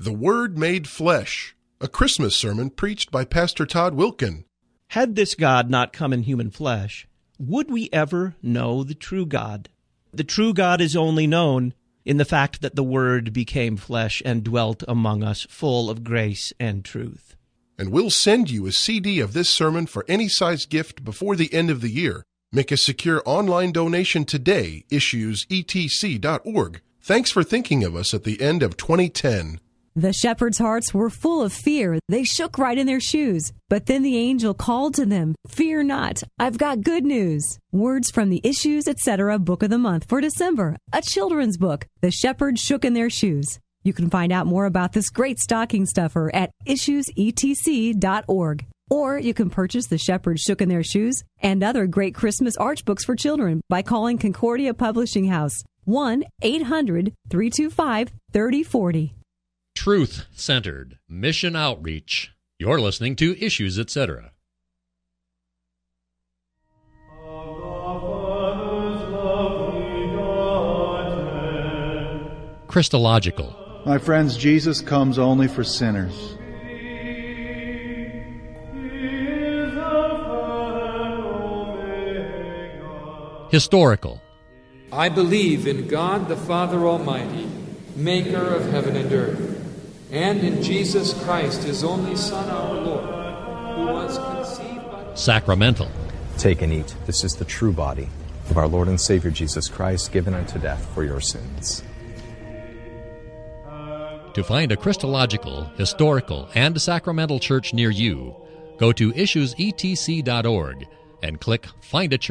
The Word Made Flesh, a Christmas sermon preached by Pastor Todd Wilkin. Had this God not come in human flesh, would we ever know the true God? The true God is only known in the fact that the Word became flesh and dwelt among us, full of grace and truth. And we'll send you a CD of this sermon for any size gift before the end of the year. Make a secure online donation today, issuesetc.org. Thanks for thinking of us at the end of 2010. The shepherds' hearts were full of fear. They shook right in their shoes. But then the angel called to them, "Fear not, I've got good news." Words from the Issues, Etc. Book of the Month for December, a children's book. The shepherds shook in their shoes. You can find out more about this great stocking stuffer at issuesetc.org. Or you can purchase The Shepherds Shook in Their Shoes and other great Christmas arch books for children by calling Concordia Publishing House, 1-800-325-3040. Truth-centered mission outreach. You're listening to Issues, Etc. Christological. My friends, Jesus comes only for sinners. Historical. I believe in God the Father Almighty, maker of heaven and earth, and in Jesus Christ, his only Son, our Lord, who was conceived by... Sacramental. Take and eat. This is the true body of our Lord and Savior Jesus Christ, given unto death for your sins. To find a Christological, historical, and sacramental church near you, go to issuesetc.org and click Find a Church.